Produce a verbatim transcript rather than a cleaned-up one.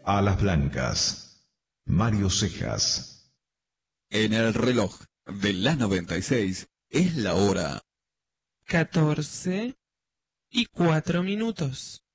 Alas Blancas, Mario Cejas. En el reloj de la noventa y seis es la hora catorce y cuatro minutos.